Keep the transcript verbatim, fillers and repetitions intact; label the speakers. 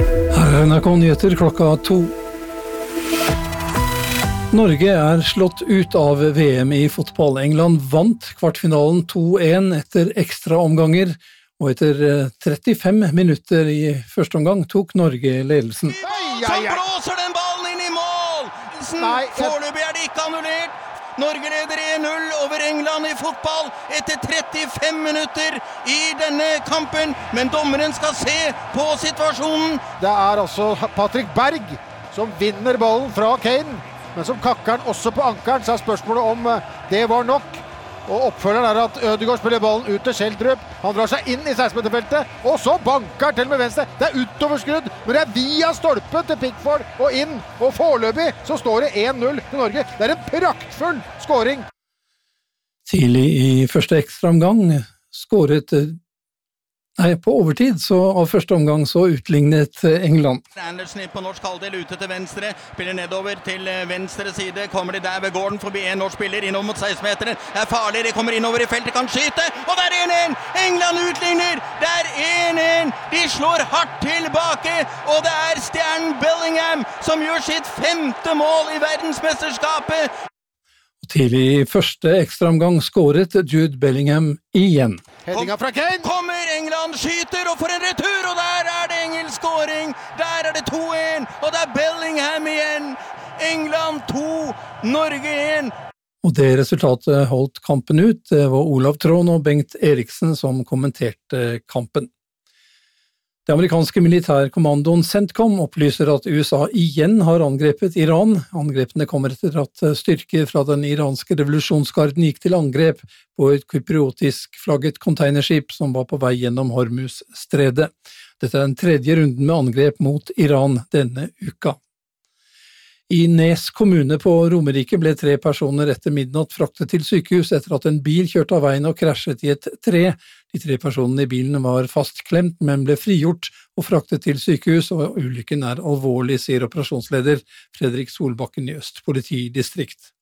Speaker 1: N R K Nyheter klokka to. Norge er slått ut av V M i fotball. England vant kvartfinalen to en etter ekstra omganger, og etter trettifem minutter i første omgang tok Norge ledelsen.
Speaker 2: Så blåser den ballen inn i mål! Foreløpig er det ikke annullert. Norge leder en null over England i fotball etter trettifem minutter i denne kampen, men dommeren skal se på situasjonen.
Speaker 3: Det er altså Patrick Berg som vinner ballen fra Kane, men som kakker den også på ankeren, så er spørsmålet om det var nok. Og oppfølgeren er at Ødegaard spiller ballen ut til Schjelderup. Han drar seg inn i seksten-meterfeltet, og så banker til med venstre. Det er utoverskrudd, men det er via stolpen til Pickford og inn. Og foreløpig så står det en null til Norge. Det er en praktfull scoring.
Speaker 1: Tidlig i første ekstraomgang skåret Nei, på overtid, så av første omgang så utlignet England.
Speaker 2: Andersen på norsk halvdel ute til venstre, spiller nedover til venstre side, kommer de der ved gården forbi en norsk spiller innover mot seksten-meteren, det er farlig, de kommer innover i feltet, kan skyte, og det er en en! England utligner, det er en en! De slår hardt tilbake, og det er stjernen Bellingham som gjør sitt femte mål i verdensmesterskapet.
Speaker 1: Tidlig i første ekstraomgang skåret Jude Bellingham igjen.
Speaker 3: Headinga fra Kane!
Speaker 2: Kommer England, skyter og får en retur, og der er det engelsk scoring! Der er det to en, og det er Bellingham igjen! England to, Norge en!
Speaker 1: Og det resultatet holdt kampen ut. Det var Olav Tron og Bengt Eriksen som kommenterte kampen. Det amerikanske militærkommandoen CENTCOM opplyser at U S A igjen har angrepet Iran. Angrepene kommer etter at styrker fra den iranske revolusjonsgarden gikk til angrep på et kypriotisk flagget containerskip som var på vei gjennom Hormuz-stredet. Dette er den tredje runden med angrep mot Iran denne uka. I Nes kommune på Romerike ble tre personer etter midnatt fraktet til sykehus etter at en bil kjørte av veien og krasjet i et tre. De tre personene i bilen var fastklemt, men ble frigjort og fraktet til sykehus, og ulykken er alvorlig, sier operasjonsleder Fredrik Solbakken i Øst politidistrikt.